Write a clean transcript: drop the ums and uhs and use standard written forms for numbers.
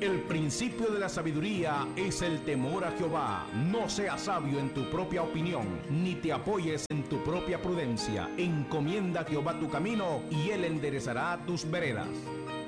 El principio de la sabiduría es el temor a Jehová. No seas sabio en tu propia opinión, ni te apoyes en tu propia prudencia. Encomienda a Jehová tu camino y Él enderezará tus veredas.